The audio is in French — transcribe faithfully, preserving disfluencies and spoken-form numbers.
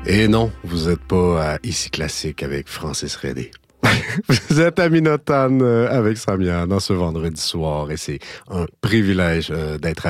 Et non, vous n'êtes pas à Ici Classique avec Francis Redé. Vous êtes à Minotaine avec Samia dans ce vendredi soir et c'est un privilège d'être avec